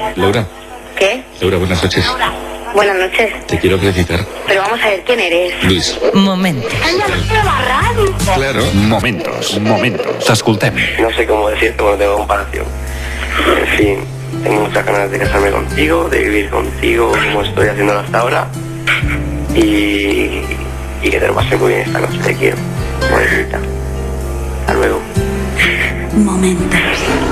Laura. ¿Qué? Laura, buenas noches. Buenas noches. Te quiero felicitar. Pero vamos a ver quién eres. Luis. Momentos. Claro. Momentos. T'escoltem. No sé cómo decirte, no tengo comparación. En fin, tengo muchas ganas de casarme contigo, de vivir contigo como estoy haciéndolo hasta ahora. Y que te lo pases muy bien esta noche, te quiero. Pobrecita. Hasta luego. Momentos.